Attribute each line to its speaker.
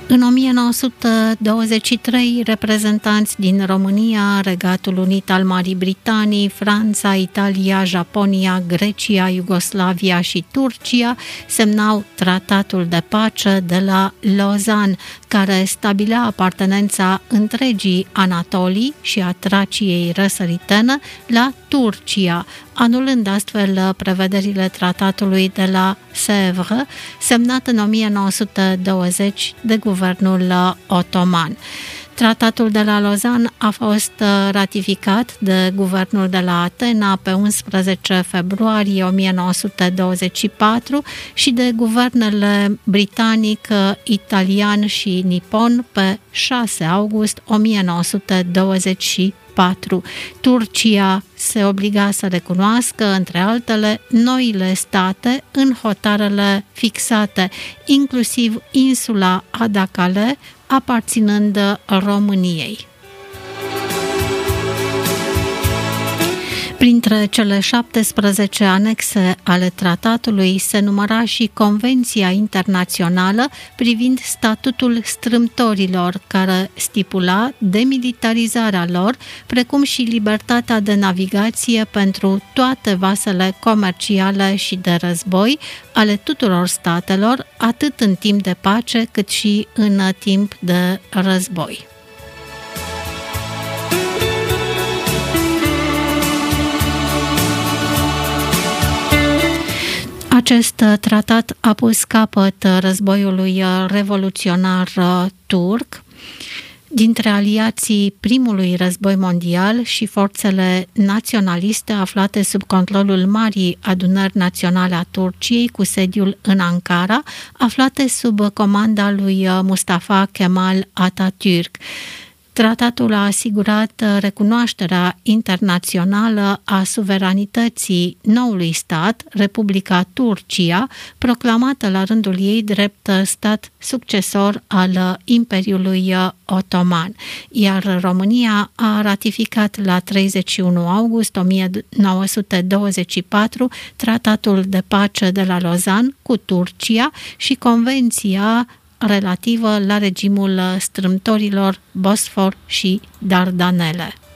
Speaker 1: În 1923, reprezentanți din România, Regatul Unit al Marii Britanii, Franța, Italia, Japonia, Grecia, Iugoslavia și Turcia semnau Tratatul de Pace de la Lausanne, care stabilea apartenența întregii Anatolii și a Traciei răsăritene la Turcia, anulând astfel prevederile tratatului de la Sèvres, semnat în 1920 de guvernul otoman. Tratatul de la Lausanne a fost ratificat de guvernul de la Atena pe 11 februarie 1924 și de guvernele britanic, italian și nipon pe 6 august 1924. Turcia se obliga să recunoască, între altele, noile state în hotarele fixate, inclusiv insula Adacale, aparținând României. Printre cele 17 anexe ale tratatului se număra și Convenția Internațională privind statutul strâmtorilor, care stipula demilitarizarea lor, precum și libertatea de navigație pentru toate vasele comerciale și de război ale tuturor statelor, atât în timp de pace cât și în timp de război. Acest tratat a pus capăt războiului revoluționar turc. Dintre aliații primului război mondial și forțele naționaliste aflate sub controlul Marii Adunări Naționale a Turciei, cu sediul în Ankara, aflate sub comanda lui Mustafa Kemal Atatürk. Tratatul a asigurat recunoașterea internațională a suveranității noului stat, Republica Turcia, proclamată la rândul ei drept stat succesor al Imperiului Otoman, iar România a ratificat la 31 august 1924 Tratatul de Pace de la Lausanne cu Turcia și Convenția relativă la regimul strâmtorilor Bosfor și Dardanele.